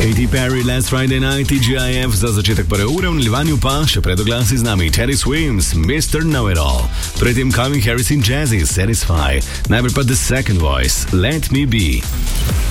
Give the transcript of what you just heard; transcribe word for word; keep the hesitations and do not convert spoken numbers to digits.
Katy Perry, Last Friday Night, T G I F za začetek prve ure, v nadaljevanju pa še pred oglasi z nami Teddy Swims, mister Know-It-All. Predtem Calvin Harris in Jazzy, Satisfy, najprej pa The Second Voice, Let Me Be.